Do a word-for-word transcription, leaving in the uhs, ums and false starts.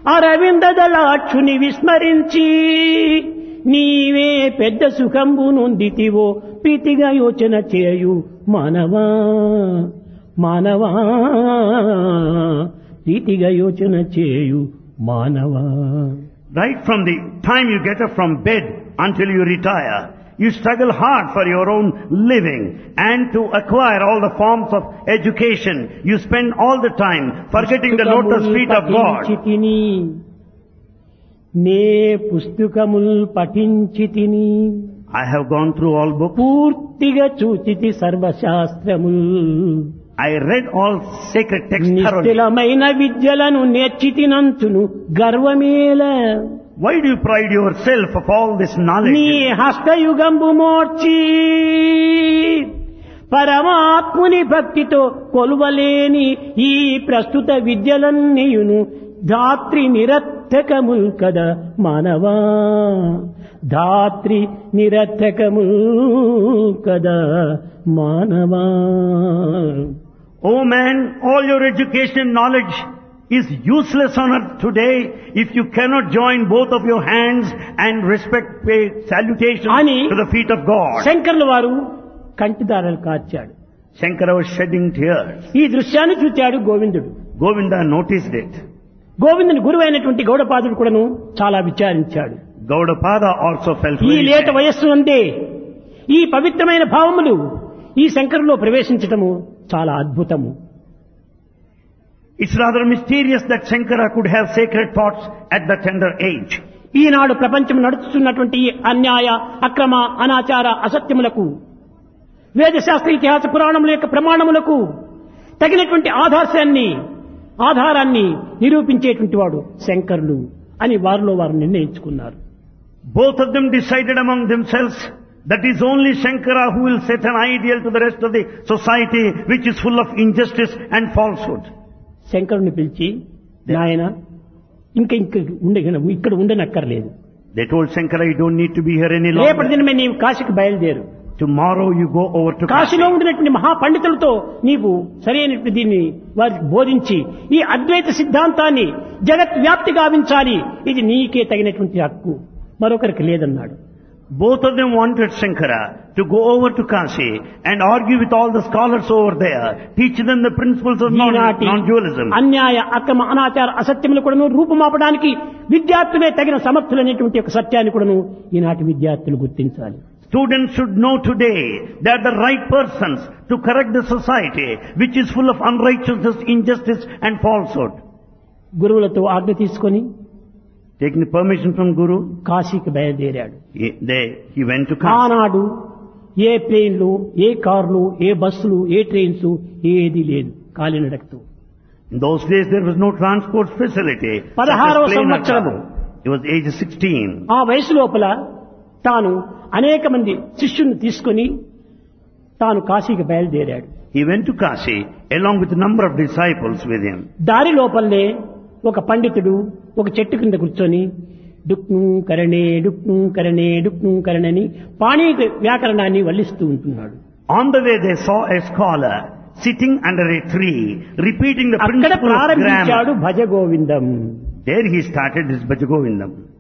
అరవింద దళాక్షుని విస్మరించి నీవే పెద్ద సుఖంబు నొందితివో ప్రీతిగా యోచన చేయు మానవా మానవా ప్రీతిగా యోచన చేయు మానవా. Right from the time you get up from bed until you retire, you struggle hard for your own living and to acquire all the forms of education. You spend all the time forgetting the lotus feet of God. నే పుస్తకముల్ పఠించితిని, I have gone through all books. పూర్తిగా చూచితి సర్వశాస్త్రముల్, I read all sacred texts thoroughly. నిశ్చలమైన విద్యలను నేర్చితినంచును గర్వమేల. Why do you pride yourself of all this knowledge? నీ హస్తయుగంబు మోర్చి పరమాత్ముని భక్తితో కొలువలేని ఈ ప్రస్తుత విద్యలన్నీయును ధాత్రి నిరర్థకముల్ కదా మానవా, ధాత్రి నిరర్థకముల్ కదా మానవా. Oh man, all your education and knowledge is useless on earth today if you cannot join both of your hands and respect, pay salutation Ani to the feet of God. శంకరుల వారు కంటిదారాలు కార్చాడు. Shankara was shedding tears. ఈ దృశ్యాన్ని చూచాడు గోవిందుడు. Govinda noticed it. గోవిందుని గురువైనటువంటి గౌడపాదుడు కూడాను చాలా విచారించాడు. Gaudapada also felt ఈ very లేట sad. వయస్సు అందే ఈ పవిత్రమైన భావములు ఈ శంకరులో ప్రవేశించటము చాలా అద్భుతము. It's rather mysterious that Shankara could have sacred thoughts at the tender age. ఈనాడు ప్రపంచం నడుస్తున్నటువంటి ఈ అన్యాయ అక్రమ అనాచార అసత్యములకు వేదశాస్త్ర ఇతిహాస పురాణముల యొక్క ప్రమాణములకు తగినటువంటి ఆధార్యాన్ని ఆధారాన్ని నిరూపించేటువంటి వాడు శంకరులు అని వారిలో వారు నిర్ణయించుకున్నారు. Both of them decided among themselves that is only Shankara who will set an ideal to the rest of the society which is full of injustice and falsehood. శంకరుని పిలిచి, నాయన ఇంకా ఇంక ఉండే ఇక్కడ ఉండనక్కర్లేదు, They told Shankara, you don't need to be here any రేపటి longer. దినమే నీవు కాశీకి బయలుదేరు. Tomorrow you go over to కాశీలో Kashi. ఉండినటువంటి మహాపండితులతో నీవు సరైనటువంటి దీన్ని వారికి బోధించి ఈ అద్వైత సిద్ధాంతాన్ని జగత్ వ్యాప్తి గావించాలి, ఇది నీకే తగినటువంటి హక్కు, మరొకరికి లేదన్నాడు. Both of them wanted Shankara to go over to Kashi and argue with all the scholars over there, teach them the principles of non- ఈనాటి non-dualism. అన్యాయ అక్రమ అనాచార అసత్యములు కూడాను రూపుమాపడానికి విద్యార్థులే తగిన సమర్థులైనటువంటి ఒక సత్యాన్ని కూడాను ఈనాటి విద్యార్థులు గుర్తించాలి. Students should know today they are the right persons to correct the society which is full of unrighteousness, injustice and falsehood. గురువులతో ఆజ్ఞ తీసుకొని Taking permission from Guru, కాశీకి బయలుదేరాడు. he, they, he went to Kashi. ఆనాడు ఏ ప్లేన్లు, ఏ కార్లు, ఏ బస్సులు, ఏ trains ఏది లేదు, కాలినడకతో. In those days there was no transport facility. such as పదహారవ plane or సంవత్సరము. car. He was age sixteen. ఆ వయసు లోపల తాను అనేక మంది శిష్యుల్ని తీసుకొని తాను కాశీకి బయలుదేరాడు. He went to Kashi along with a number of disciples with him. దారి లోపలనే ఒక పండితుడు ఒక చెట్టు కింద కూర్చొని డుక్ను కరణే డుక్ను కరణే డుక్ను కరణని పాణీ వ్యాకరణాన్ని వల్లిస్తూ ఉంటున్నాడు. On the way they saw a scholar sitting under a tree repeating the అక్కడ principle of ప్రారంభించాడు grammar. Bhaja Govindam. There he started his Bhaja Govindam.